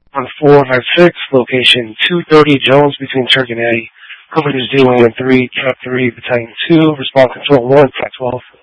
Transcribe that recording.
on 456, location 230 Jones between Turk and Eddy. Companies D113, Trap 3, Battalion 2, Response Control 1, Track 12.